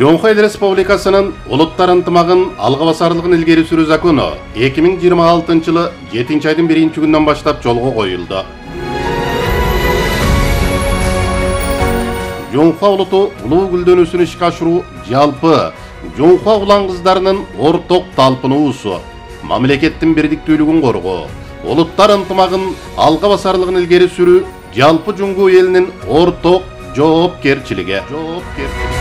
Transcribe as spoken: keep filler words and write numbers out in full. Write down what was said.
Жоңхо Эл Республикасынын улуттар ынтымагын алга басарлыгын илгери сүрүү закону эки миң жыйырма алтынчы жылы жетинчи айдын биринчи күнүнөн баштап жолго коюлду. Жоңхо улуту улуу гүлдөнүүсүн ишке ашыруу жалпы жоңхо улан кыздарынын орток талпынуусу, мамлекеттин бирдиктүүлүгүн коргоо, улуттар ынтымагын алга басарлыгын илгери сүрүү жалпы Жоңгу элинин орток жоопкерчилиги.